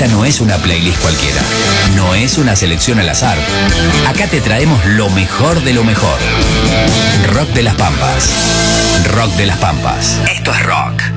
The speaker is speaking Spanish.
Esta no es una playlist cualquiera, no es una selección al azar. Acá te traemos lo mejor de lo mejor. Rock de las Pampas. Rock de las Pampas. Esto es rock.